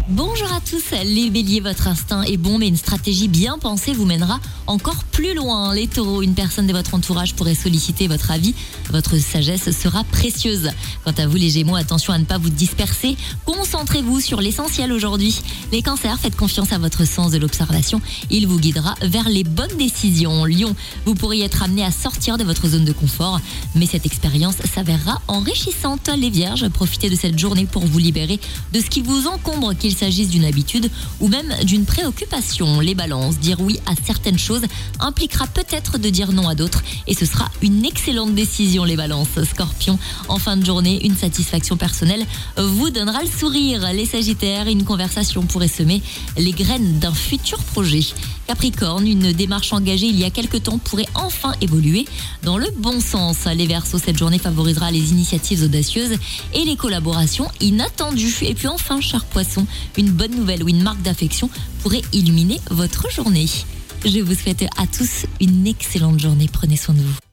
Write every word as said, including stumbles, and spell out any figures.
Bonjour à tous, les béliers, votre instinct est bon mais une stratégie bien pensée vous mènera encore plus loin. Les taureaux, une personne de votre entourage pourrait solliciter votre avis, votre sagesse sera précieuse. Quant à vous les gémeaux, attention à ne pas vous disperser, concentrez-vous sur l'essentiel aujourd'hui. Les cancers, faites confiance à votre sens de l'observation, il vous guidera vers les bonnes décisions. Lion, vous pourriez être amené à sortir de votre zone de confort, mais cette expérience s'avérera enrichissante. Les vierges, profitez de cette journée pour vous libérer de ce qui vous encombre, qu'il s'agisse d'une habitude ou même d'une préoccupation. Les balances, dire oui à certaines choses impliquera peut-être de dire non à d'autres et ce sera une excellente décision les balances. Scorpion, en fin de journée, une satisfaction personnelle vous donnera le sourire. Les sagittaires, une conversation pourrait semer les graines d'un futur projet. Capricorne, une démarche engagée il y a quelque temps pourrait enfin évoluer dans le bon sens. Les Verseaux, cette journée favorisera les initiatives audacieuses et les collaborations inattendues. Et puis enfin, cher poisson, une bonne nouvelle ou une marque d'affection pourrait illuminer votre journée. Je vous souhaite à tous une excellente journée. Prenez soin de vous.